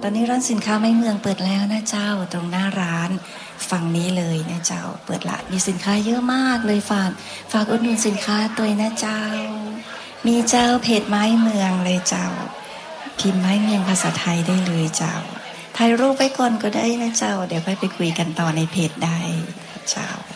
อนนี้ร้านสินค้าไม่เมืองเปิดแล้วนะเจ้าตรงหน้าร้านฝั่งนี้เลยนะเจ้าเปิดละมีสินค้าเยอะมากเลยฝากอุดหนุนสินค้าตัวนะเจ้ามีเจ้าเพจไม้เมืองเลยเจ้าพิมพ์ไม้เมืองภาษาไทยได้เลยเจ้าถ่ายรูปไว้ก่อนก็ได้นะเจ้าเดี๋ยวค่อยไปคุยกันต่อในเพจได้เจ้า